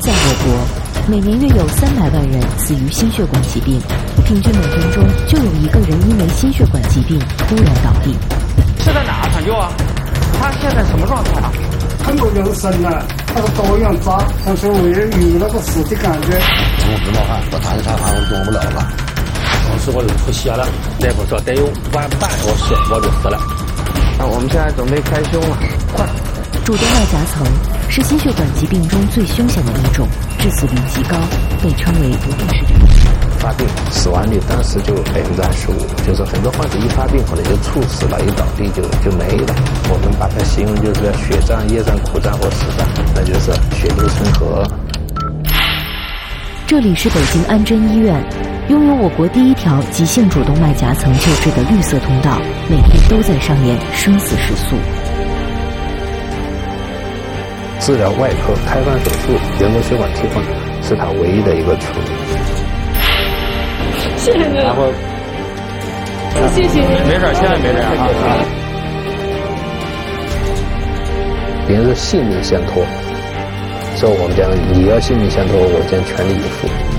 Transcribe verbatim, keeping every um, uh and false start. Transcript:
在我国，每年约有三百万人死于心血管疾病，平均每分钟就有一个人因为心血管疾病突然倒地。 是在哪抢救啊？他现在什么状态啊？ 很不人生了，那个导氧渣，像是我有那个死的感觉。 我直冒汗，我打一场汗我动不了了。 当时我就出血了，大夫说得有晚半小时我就死了。 那我们现在准备开胸了，快！ 主动脉夹层是心血管疾病中最凶险的一种，致死率极高，被称为不定时炸弹。 发病死亡率当时就百分之二十五，就是很多患者一发病可能就猝死了，一倒地就就没了。我们把它形容就是血战、夜战、苦战或死战，那就是血流成河。 这里是北京安贞医院，拥有我国第一条急性主动脉夹层救治的绿色通道，每天都在上演生死时速。 治疗外科开放手术人工血管替换是它唯一的一个出路。 谢谢您， 然后谢谢您， 没事，千万别这样啊！ 别人是性命相托，所以我们讲你要性命相托，我将全力以赴。